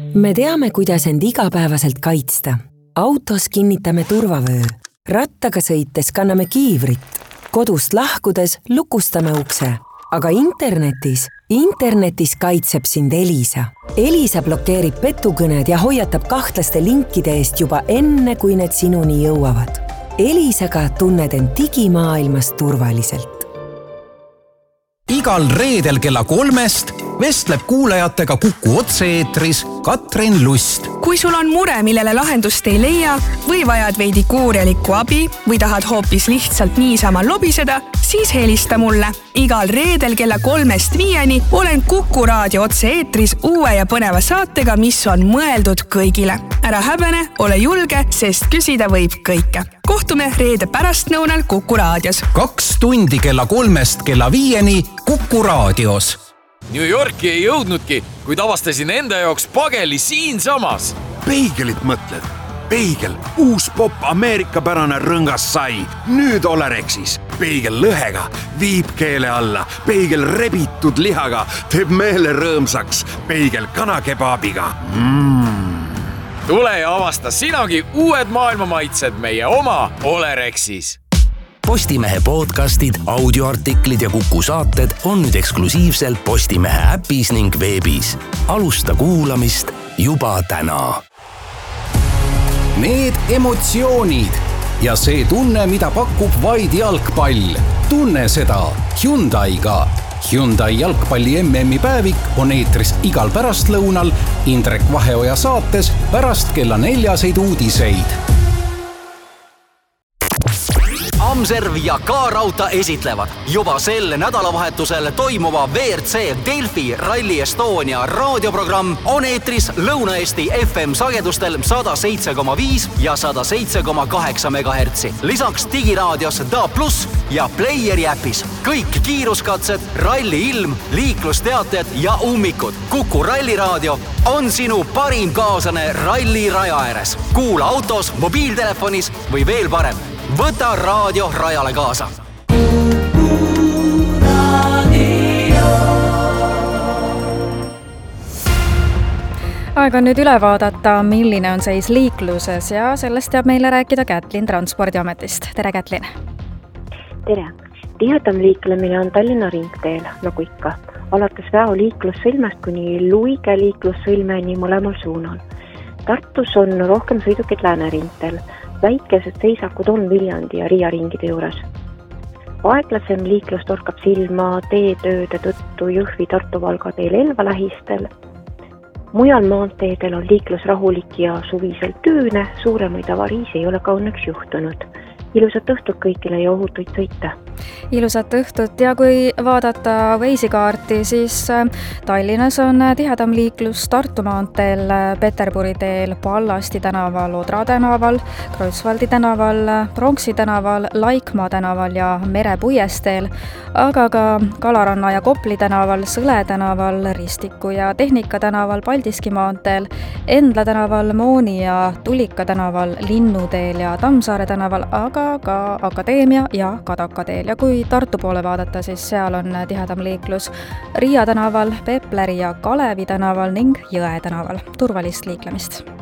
Me teame, kuidas end igapäevaselt kaitsta. Autos kinnitame turvavöö. Rattaga sõites kanname kiivrit. Kodust lahkudes lukustame ukse. Aga internetis kaitseb sind Elisa. Elisa blokeerib petukõned ja hoiatab kahtlaste linkide eest juba enne, kui need sinuni jõuavad. Elisaga tunned end digimaailmas turvaliselt. Igal reedel kella 3 vestleb kuulajatega Kuku otse-eetris Katrin Lust. Kui sul on mure, millele lahendust ei leia või vajad veidi kuurjalikku abi või tahad hoopis lihtsalt niisama lobiseda, siis helista mulle. Igal reedel kella 3-5 olen Kuku raadio otse-eetris uue ja põneva saatega, mis on mõeldud kõigile. Ära häbene, ole julge, sest küsida võib kõike. Kohtume reede pärastnõunal Kuku raadios. 2 tundi kella 3 kella 5 Kuku raadios. New Yorki ei jõudnudki, kuid avastasin enda jaoks pageli siinsamas. Peigelit mõtled? Peigel, uus pop ameerikapärane rõngas sai. Nüüd Olerexis. Peigel lõhega, viib keele alla. Peigel rebitud lihaga, teeb meele rõõmsaks. Peigel kanakebaabiga. Tule ja avasta sinagi uued maailmamaitsed meie oma Olerexis. Postimehe podcastid, audioartiklid ja Kuku saated on nüüd eksklusiivselt Postimehe äpis ning veebis. Alusta kuulamist juba täna. Need emotsioonid ja see tunne, mida pakub vaid jalgpall. Tunne seda Hyundai'ga. Hyundai jalgpalli MM-i päevik on eetris igal pärastlõunal Indrek Vaheoja saates pärast kella 4 uudiseid. Amserv ja K-Rauta esitlevad juba sel nädalavahetusel toimuva WRC Delfi Rally Estonia raadioprogramm on eetris Lõuna-Eesti FM sagedustel 107,5 ja 107,8 MHz. Lisaks digiraadios DA+ ja Playeri äpis. Kõik kiiruskatsed, ralli ilm, liiklusteated ja ummikud. Kuku ralliraadio on sinu parim kaaslane ralli raja ääres. Kuula autos, mobiiltelefonis või veel parem. Võta raadio rajale kaasa. Aeg on nüüd üle vaadata, milline on seis liikluses ja sellest teab meile rääkida Kätlin Transpordiametist. Tere, Kätlin! Tere! Tihedam liiklemine on Tallinna ringteel, nagu ikka. Alates Väo liiklussõlmest kuni Luige liiklussõlmeni mõlemal suunal. Tartus on rohkem sõidukid Lääneringteel. Väikesed seisakud on Viljandi ja Riia ringide juures. Aeglasem liiklus torkab silma teetööde tõttu Jõhvi Tartu Valga teel Elva lähistel. Mujal maanteedel on liiklus rahulik ja suviselt tüüne, suuremaid avariisi ei ole ka õnneks juhtunud. Ilusat õhtut kõigile ja ohutuid sõite. Ilusat õhtut ja kui vaadata Waze'i-kaarti, siis Tallinnas on tihedam liiklus Tartu maanteel, Peterburi teel, Pallasti tänaval, Odra tänaval, Kreutzwaldi tänaval, Pronksi tänaval, Laikmaa tänaval ja Merepuiesteel, aga ka Kalaranna ja Kopli tänaval, Sõle tänaval, Ristiku ja Tehnika tänaval, Paldiski maanteel, Endla tänaval, Mooni ja Tulika tänaval, Linnuteel ja Tammsaare tänaval, aga ka Akadeemia ja Kadaka teel. Ja kui Tartu poole vaadata, siis seal on tihedam liiklus Riia tänaval, Pepleri ja Kalevi tänaval ning Jõe tänaval. Turvalist liiklemist!